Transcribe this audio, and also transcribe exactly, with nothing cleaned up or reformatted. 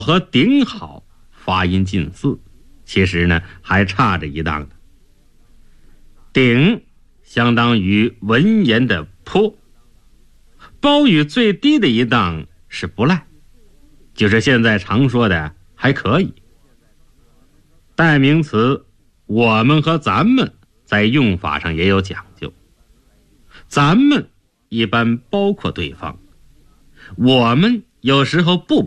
和顶好发音近似，其实呢还差着一档的。顶相当于文言的颇，褒语最低的一档是不赖，就是现在常说的还可以。代名词我们和咱们在用法上也有讲究，咱们一般包括对方，我们有时候不